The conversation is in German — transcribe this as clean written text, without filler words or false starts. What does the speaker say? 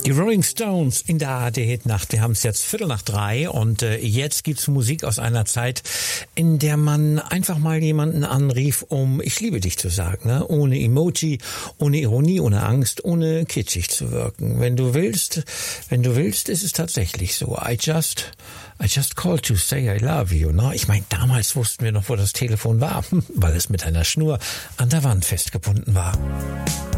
Die Rolling Stones in der ARD-Hitnacht. Wir haben es jetzt 2:45 und jetzt gibt's Musik aus einer Zeit, in der man einfach mal jemanden anrief, um "Ich liebe dich" zu sagen, ne? Ohne Emoji, ohne Ironie, ohne Angst, ohne kitschig zu wirken. Wenn du willst, ist es tatsächlich so. I just called to say I love you. Ne? Ich meine, damals wussten wir noch, wo das Telefon war, weil es mit einer Schnur an der Wand festgebunden war.